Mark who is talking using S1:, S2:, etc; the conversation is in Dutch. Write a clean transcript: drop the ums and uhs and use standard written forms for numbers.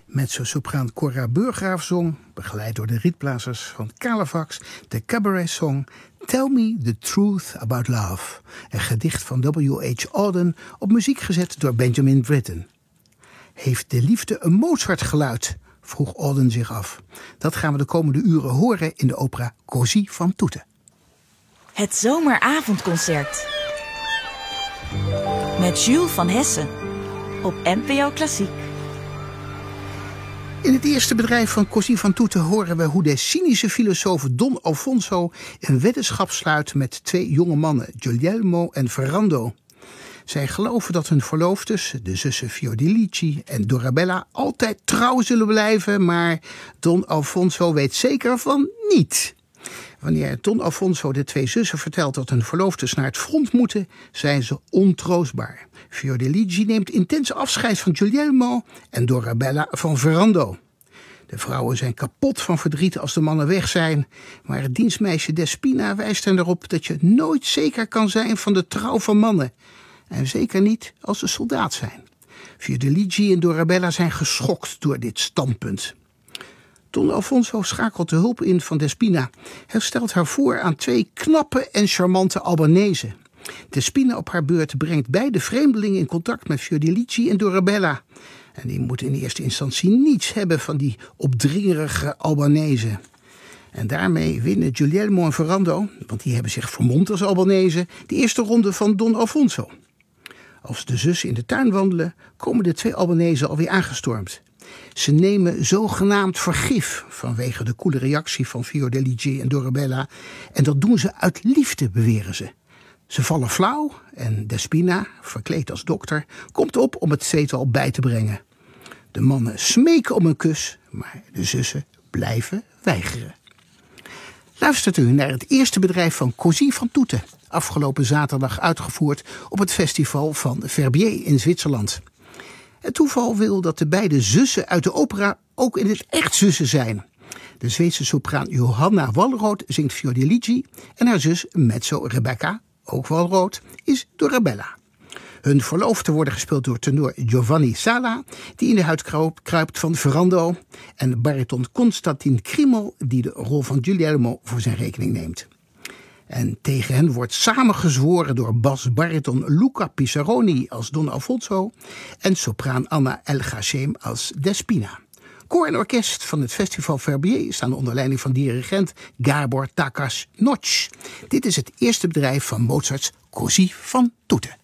S1: Mezzo-sopraan Cora Burggraaf zong, begeleid door de rietblazers van Carlevax, de cabaret-song Tell Me the Truth About Love, een gedicht van W.H. Auden op muziek gezet door Benjamin Britten. Heeft de liefde een Mozart-geluid? Vroeg Auden zich af. Dat gaan we de komende uren horen in de opera Così fan tutte.
S2: Het zomeravondconcert met Jules van Hessen op NPO Klassiek.
S1: In het eerste bedrijf van Così fan tutte horen we hoe de cynische filosoof Don Alfonso een weddenschap sluit met twee jonge mannen, Guglielmo en Ferrando. Zij geloven dat hun verloofdes, de zussen Fiordilici en Dorabella, altijd trouw zullen blijven, maar Don Alfonso weet zeker van niet. Wanneer Don Alfonso de twee zussen vertelt dat hun verloofdes naar het front moeten, zijn ze ontroostbaar. Fiordilici neemt intens afscheid van Guglielmo en Dorabella van Ferrando. De vrouwen zijn kapot van verdriet als de mannen weg zijn, maar het dienstmeisje Despina wijst hen erop dat je nooit zeker kan zijn van de trouw van mannen. En zeker niet als ze soldaat zijn. Fiordilici en Dorabella zijn geschokt door dit standpunt. Don Alfonso schakelt de hulp in van Despina. Hij stelt haar voor aan twee knappe en charmante Albanezen. Despina op haar beurt brengt beide vreemdelingen in contact met Fiordilici en Dorabella. En die moeten in eerste instantie niets hebben van die opdringerige Albanezen. En daarmee winnen Guglielmo en Ferrando, want die hebben zich vermomd als Albanezen, de eerste ronde van Don Alfonso. Als de zussen in de tuin wandelen, komen de twee Albanezen alweer aangestormd. Ze nemen zogenaamd vergif vanwege de koele reactie van Fiordilici en Dorabella. En dat doen ze uit liefde, beweren ze. Ze vallen flauw en Despina, verkleed als dokter, komt op om het tweetal bij te brengen. De mannen smeken om een kus, maar de zussen blijven weigeren. Luistert u naar het eerste bedrijf van Così fan tutte, afgelopen zaterdag uitgevoerd op het festival van Verbier in Zwitserland. Het toeval wil dat de beide zussen uit de opera ook in het echt zussen zijn. De Zweedse sopraan Johanna Wallroth zingt Fiordilici en haar zus mezzo Rebecca, ook Wallroth, is Dorabella. Hun verloofden worden gespeeld door tenor Giovanni Sala, die in de huid kruipt van Ferrando, en bariton Konstantin Krimel, die de rol van Guglielmo voor zijn rekening neemt. En tegen hen wordt samengezworen door bas-bariton Luca Pisaroni als Don Alfonso en sopraan Anna El Ghashem als Despina. Koor en orkest van het festival Verbier staan onder leiding van dirigent Gábor Takács Nagy. Dit is het eerste bedrijf van Mozarts Così fan tutte.